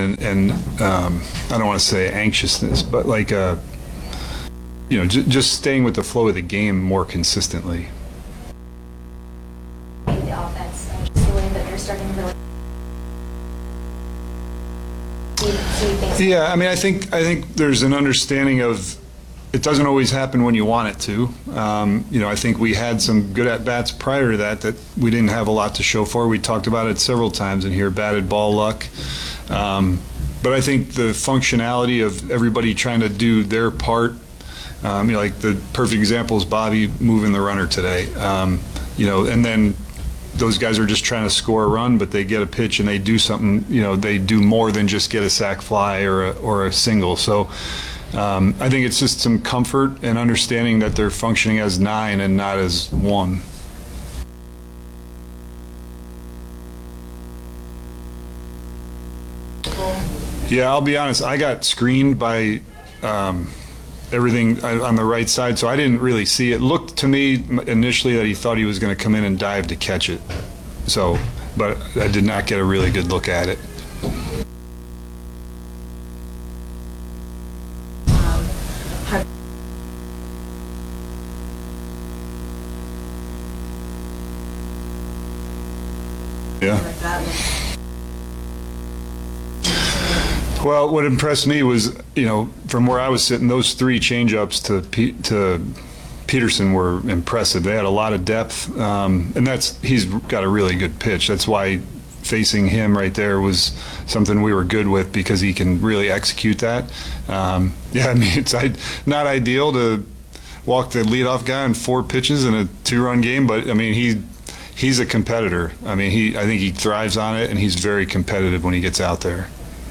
and I don't want to say anxiousness, but like just staying with the flow of the game more consistently. The offense, just the way that they're starting to really see things. Yeah, I mean, I think there's an understanding of it doesn't always happen when you want it to. I think we had some good at-bats prior to that we didn't have a lot to show for. We talked about it several times in here, batted ball luck. But I think the functionality of everybody trying to do their part, like the perfect example is Bobby moving the runner today. And then those guys are just trying to score a run, but they get a pitch and they do something, they do more than just get a sac fly or a single. So I think it's just some comfort and understanding that they're functioning as 9 and not as 1. Yeah, I'll be honest. I got screened by everything on the right side, so I didn't really see it. Looked to me initially that he thought he was going to come in and dive to catch it. So, but I did not get a really good look at it. Yeah. Well, what impressed me was, from where I was sitting, those 3 changeups to Peterson were impressive. They had a lot of depth, and he's got a really good pitch. That's why facing him right there was something we were good with, because he can really execute that. It's not ideal to walk the leadoff guy on 4 pitches in a 2-run game, but I mean he's a competitor. I mean I think he thrives on it, and he's very competitive when he gets out there.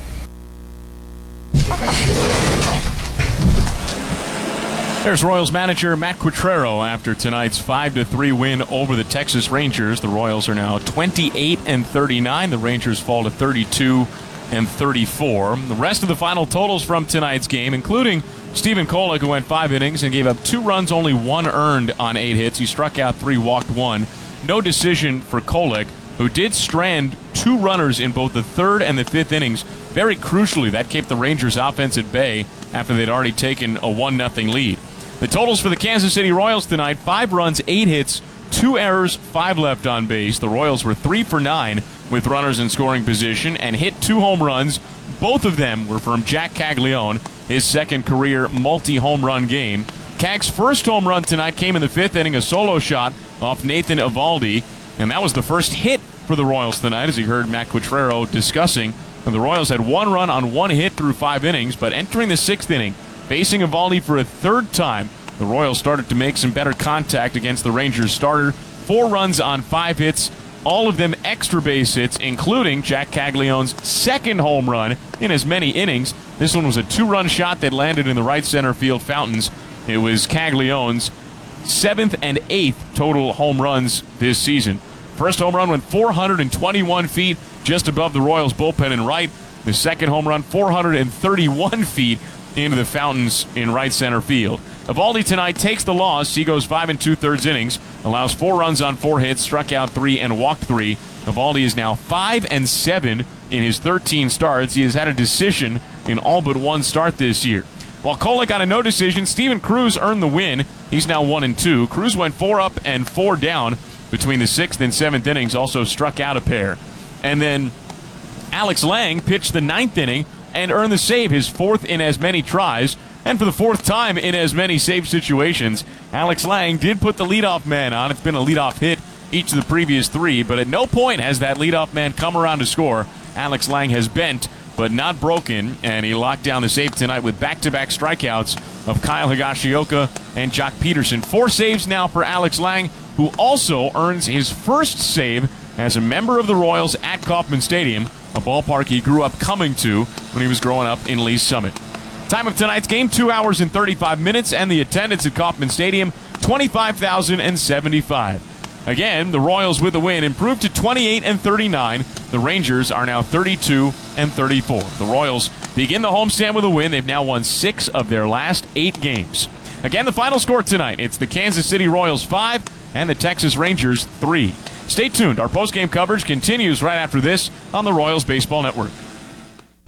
There's Royals manager Matt Quatraro after tonight's 5-3 win over the Texas Rangers. The Royals are now 28-39. The Rangers fall to 32-34. The rest of the final totals from tonight's game, including Stephen Kolek, who went 5 innings and gave up 2 runs, only 1 earned on 8 hits. He struck out 3, walked 1. No decision for Kolek, who did strand 2 runners in both the 3rd and the 5th innings. Very crucially, that kept the Rangers' offense at bay after they'd already taken a 1-0 lead. The totals for the Kansas City Royals tonight: 5 runs, 8 hits, 2 errors, 5 left on base. The Royals were 3 for 9 with runners in scoring position and hit 2 home runs. Both of them were from Jack Caglione, his 2nd career multi-home run game. Cag's first home run tonight came in the 5th inning, a solo shot off Nathan Eovaldi, and that was the first hit for the Royals tonight, as you heard Matt Quatraro discussing. And the Royals had 1 run on 1 hit through 5 innings, but entering the 6th inning, facing Eovaldi for a 3rd time, the Royals started to make some better contact against the Rangers starter. 4 runs on 5 hits, all of them extra base hits, including Jack Caglione's 2nd home run in as many innings. This one was a 2-run shot that landed in the right center field fountains. It was Caglione's 7th and 8th total home runs this season. First home run went 421 feet just above the Royals bullpen in right. The 2nd home run 431 feet into the fountains in right center field. Eovaldi tonight takes the loss. He goes 5 2/3 innings, allows 4 runs on 4 hits, struck out 3 and walked 3. Eovaldi is now 5-7 in his 13 starts. He has had a decision in all but 1 start this year. While Kolek got a no decision, Steven Cruz earned the win. He's now 1-2. Cruz went 4 up and 4 down between the 6th and 7th innings, also struck out a pair. And then Alex Lang pitched the 9th inning and earned the save, his 4th in as many tries. And for the 4th time in as many save situations, Alex Lang did put the leadoff man on. It's been a leadoff hit each of the previous 3, but at no point has that leadoff man come around to score. Alex Lang has bent, but not broken, and he locked down the save tonight with back-to-back strikeouts of Kyle Higashioka and Jock Peterson. 4 saves now for Alex Lang, who also earns his first save as a member of the Royals at Kauffman Stadium, a ballpark he grew up coming to when he was growing up in Lee's Summit. Time of tonight's game, 2 hours and 35 minutes, and the attendance at Kauffman Stadium, 25,075. Again, the Royals with the win improved to 28-39. The Rangers are now 32-34. The Royals begin the homestand with a win. They've now won 6 of their last 8 games. Again, the final score tonight, it's the Kansas City Royals 5 and the Texas Rangers 3. Stay tuned. Our postgame coverage continues right after this on the Royals Baseball Network.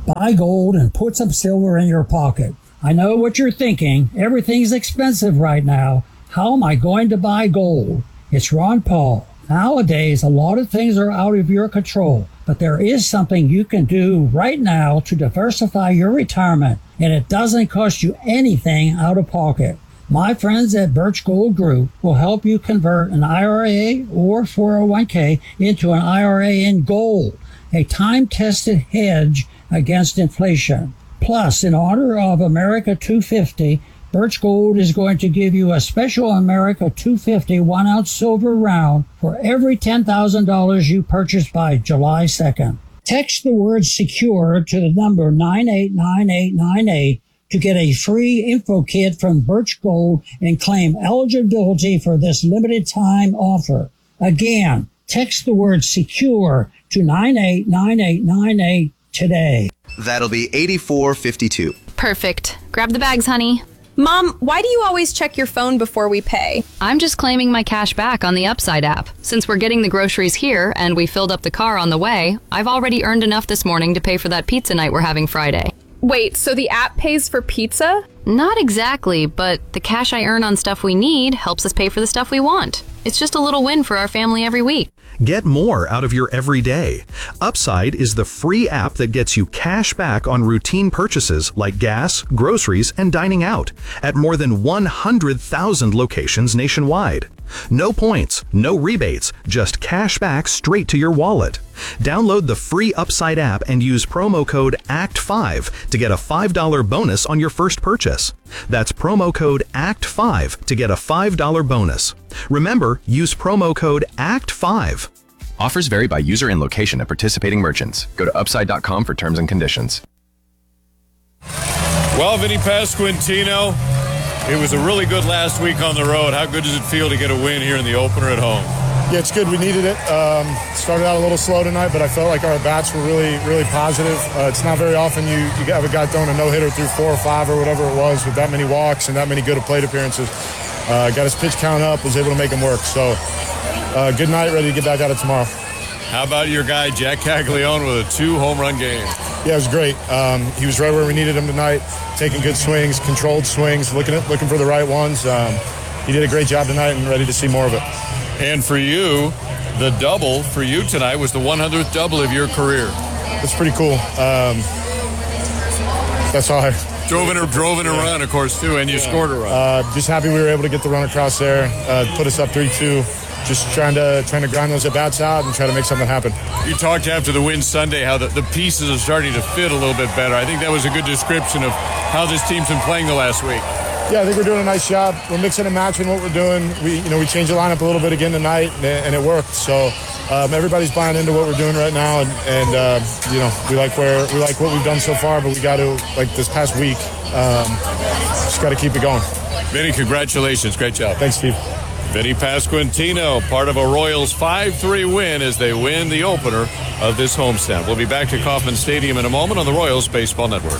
Buy gold and put some silver in your pocket. I know what you're thinking. Everything's expensive right now. How am I going to buy gold? It's Ron Paul. Nowadays, a lot of things are out of your control, but there is something you can do right now to diversify your retirement, and it doesn't cost you anything out of pocket. My friends at Birch Gold Group will help you convert an IRA or 401k into an IRA in gold, a time-tested hedge against inflation. Plus, in honor of America 250, Birch Gold is going to give you a special America 250 1-ounce silver round for every $10,000 you purchase by July 2nd. Text the word SECURE to the number 989898 to get a free info kit from Birch Gold and claim eligibility for this limited time offer. Again, text the word SECURE to 989898 today. That'll be $84.52. Perfect. Grab the bags, honey. Mom, why do you always check your phone before we pay? I'm just claiming my cash back on the Upside app. Since we're getting the groceries here and we filled up the car on the way, I've already earned enough this morning to pay for that pizza night we're having Friday. Wait, so the app pays for pizza? Not exactly, but the cash I earn on stuff we need helps us pay for the stuff we want. It's just a little win for our family every week. Get more out of your everyday. Upside is the free app that gets you cash back on routine purchases like gas, groceries, and dining out at more than 100,000 locations nationwide. No points, no rebates, just cash back straight to your wallet. Download the free Upside app and use promo code ACT5 to get a $5 bonus on your first purchase. That's promo code ACT5 to get a $5 bonus. Remember, use promo code ACT5. Offers vary by user and location at participating merchants. Go to upside.com for terms and conditions. Well, Vinny Pasquantino, it was a really good last week on the road. How good does it feel to get a win here in the opener at home? Yeah, it's good. We needed it. Started out a little slow tonight, but I felt like our bats were really, really positive. It's not very often you have a guy throwing a no-hitter through 4 or 5 or whatever it was with that many walks and that many good plate appearances. Got his pitch count up, was able to make him work. So good night, ready to get back at it tomorrow. How about your guy, Jack Caglione, with a 2-home-run game? Yeah, it was great. He was right where we needed him tonight, taking good swings, controlled swings, looking for the right ones. He did a great job tonight and ready to see more of it. And for you, the double for you tonight was the 100th double of your career. That's pretty cool. That's all I... Drove in a run, of course, too, and you scored a run. Just happy we were able to get the run across there, put us up 3-2. Just trying to grind those at-bats out and try to make something happen. You talked after the win Sunday how the pieces are starting to fit a little bit better. I think that was a good description of how this team's been playing the last week. Yeah, I think we're doing a nice job. We're mixing and matching what we're doing. We changed the lineup a little bit again tonight, and it worked. So everybody's buying into what we're doing right now, and we like what we've done so far, but we got to, like this past week, just got to keep it going. Vinny, congratulations. Great job. Thanks, Steve. Vinny Pasquantino, part of a Royals 5-3 win as they win the opener of this homestand. We'll be back to Kauffman Stadium in a moment on the Royals Baseball Network.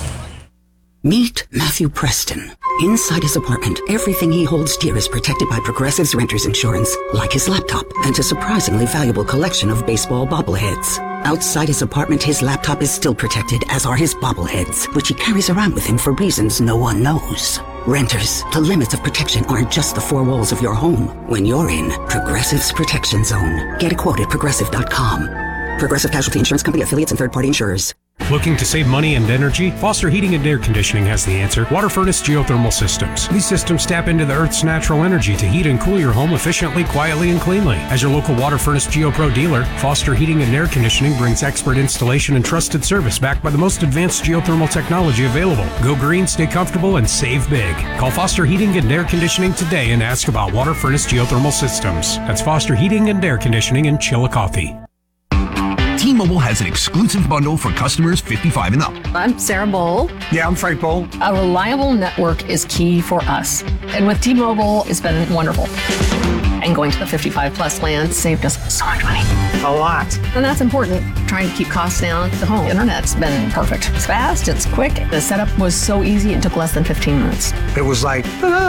Meet Matthew Preston. Inside his apartment, everything he holds dear is protected by Progressive's Renter's Insurance, like his laptop and a surprisingly valuable collection of baseball bobbleheads. Outside his apartment, his laptop is still protected, as are his bobbleheads, which he carries around with him for reasons no one knows. Renters, the limits of protection aren't just the 4 walls of your home. When you're in Progressive's Protection Zone, get a quote at Progressive.com. Progressive Casualty Insurance Company, affiliates, and third-party insurers. Looking to save money and energy? Foster Heating and Air Conditioning has the answer. Water Furnace Geothermal Systems. These systems tap into the Earth's natural energy to heat and cool your home efficiently, quietly, and cleanly. As your local Water Furnace GeoPro dealer, Foster Heating and Air Conditioning brings expert installation and trusted service backed by the most advanced geothermal technology available. Go green, stay comfortable, and save big. Call Foster Heating and Air Conditioning today and ask about Water Furnace Geothermal Systems. That's Foster Heating and Air Conditioning in Chillicothe. T-Mobile has an exclusive bundle for customers 55 and up. I'm Sarah Bowl. Yeah, I'm Frank Bowl. A reliable network is key for us. And with T-Mobile, it's been wonderful. And going to the 55 plus plan saved us so much money. A lot. And that's important. Trying to keep costs down. The home internet's been perfect. It's fast, it's quick. The setup was so easy, it took less than 15 minutes. It was like,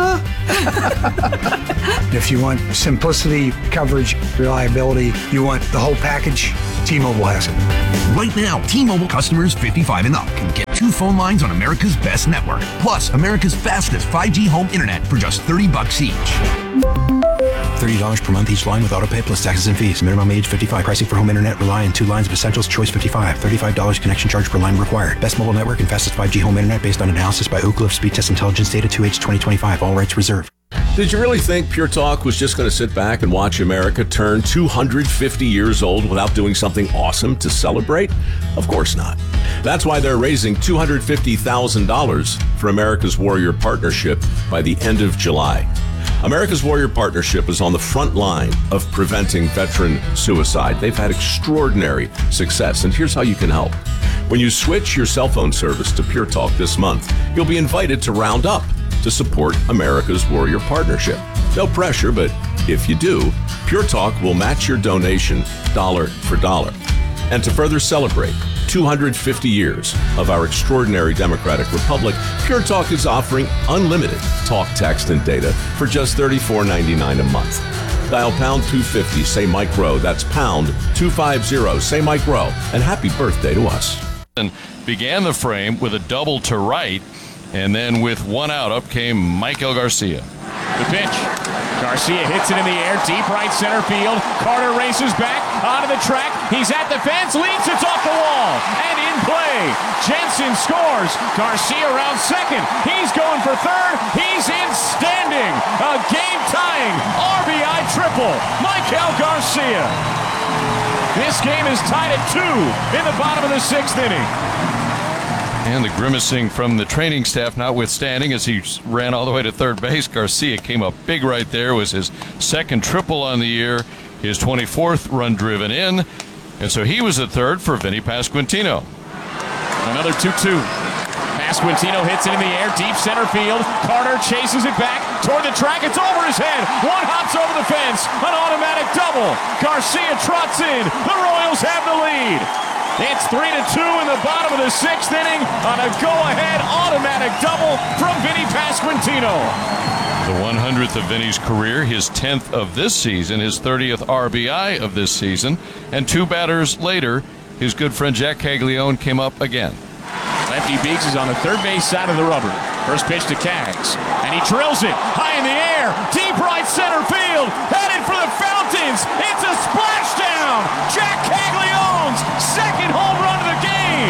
If you want simplicity, coverage, reliability, you want the whole package, T-Mobile has it. Right now, T-Mobile customers 55 and up can get 2 phone lines on America's best network, plus America's fastest 5G home internet for just $30 each. $30 per month each line with autopay plus taxes and fees. Minimum age 55. Pricing for home internet rely on 2 lines of Essentials. Choice 55. $35 connection charge per line required. Best mobile network and fastest 5G home internet based on analysis by Ookla of Speed Test Intelligence data 2H 2025. All rights reserved. Did you really think Pure Talk was just going to sit back and watch America turn 250 years old without doing something awesome to celebrate? Of course not. That's why they're raising $250,000 for America's Warrior Partnership by the end of July. America's Warrior Partnership is on the front line of preventing veteran suicide. They've had extraordinary success, and here's how you can help. When you switch your cell phone service to Pure Talk this month, you'll be invited to round up to support America's Warrior Partnership. No pressure, but if you do, Pure Talk will match your donation dollar for dollar. And to further celebrate 250 years of our extraordinary democratic republic, Pure Talk is offering unlimited talk, text, and data for just $34.99 a month. Dial pound 250, say Mike Rowe. That's pound 250, say Mike Rowe. And happy birthday to us. And began the frame with a double to right, and then with 1 out, up came Michael Garcia. The pitch. Garcia hits it in the air, deep right center field. Carter races back onto the track. He's at the fence, leads, it's off the wall, and in play. Jensen scores. Garcia around second. He's going for third. He's in standing. A game-tying RBI triple. Michael Garcia. This game is tied at 2 in the bottom of the 6th inning. And the grimacing from the training staff notwithstanding, as he ran all the way to third base, Garcia came up big right there. It was his second triple on the year, his 24th run driven in. And so he was at third for Vinny Pasquantino. Another 2-2. Pasquantino hits it in the air, deep center field. Carter chases it back toward the track. It's over his head. One hops over the fence. An automatic double. Garcia trots in. The Royals have the lead. It's 3-2 in the bottom of the 6th inning on a go-ahead automatic double from Vinny Pasquantino. The 100th of Vinny's career, his 10th of this season, his 30th RBI of this season, and 2 batters later, his good friend Jack Caglione came up again. Lefty Beeks is on the third base side of the rubber. First pitch to Cags, and he drills it high in the air, deep right center field, headed for the fountains. It's a splashdown. Jack Caglione's second home run of the game.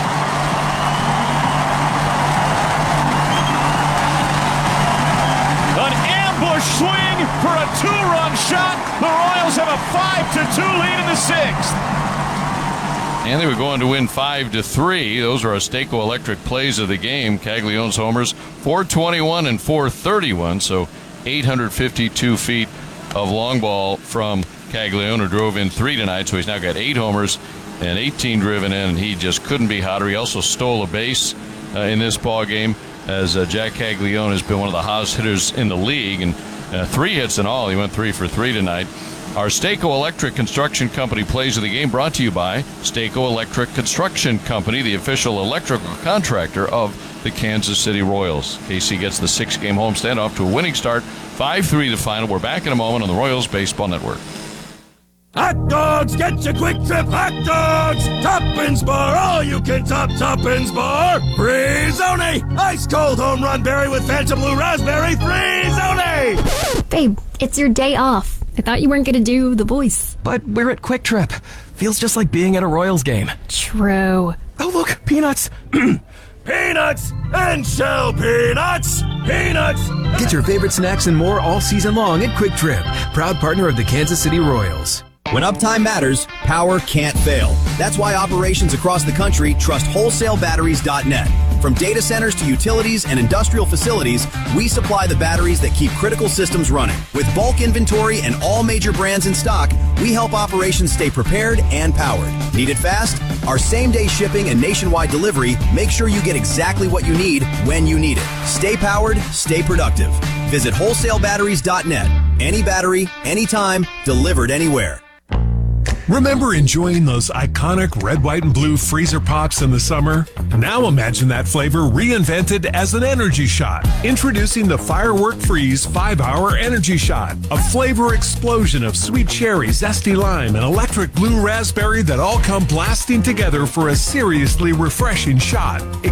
An ambush swing for a 2-run shot. The Royals have a 5-2 lead in the 6th. And they were going to win 5-3. Those are our Stako Electric plays of the game. Caglione's homers, 421 and 431, so 852 feet of long ball from Caglione, who drove in 3 tonight, so he's now got 8 homers and 18 driven in, and he just couldn't be hotter. He also stole a base in this ball game, as Jack Caglione has been one of the hottest hitters in the league, and 3 hits in all. He went 3 for 3 tonight. Our Stako Electric Construction Company plays of the game brought to you by Stako Electric Construction Company, the official electrical contractor of the Kansas City Royals. KC gets the 6-game homestand off to a winning start. 5-3 the final. We're back in a moment on the Royals Baseball Network. Hot dogs, get your Quick Trip hot dogs! Toppins Bar, all you can top Toppins Bar! Free-zone! Ice cold home run berry with Fanta Blue Raspberry, Free-zone! Babe, it's your day off. I thought you weren't going to do the voice. But we're at Quick Trip. Feels just like being at a Royals game. True. Oh, look, peanuts! Peanuts and shell peanuts! Peanuts! Get your favorite snacks and more all season long at Quick Trip, proud partner of the Kansas City Royals. When uptime matters, power can't fail. That's why operations across the country trust WholesaleBatteries.net. From data centers to utilities and industrial facilities, we supply the batteries that keep critical systems running. With bulk inventory and all major brands in stock, we help operations stay prepared and powered. Need it fast? Our same-day shipping and nationwide delivery make sure you get exactly what you need when you need it. Stay powered, stay productive. Visit WholesaleBatteries.net. Any battery, anytime, delivered anywhere. Remember enjoying those iconic red, white, and blue freezer pops in the summer? Now imagine that flavor reinvented as an energy shot. Introducing the Firework Freeze 5-Hour Energy Shot. A flavor explosion of sweet cherry, zesty lime, and electric blue raspberry that all come blasting together for a seriously refreshing shot.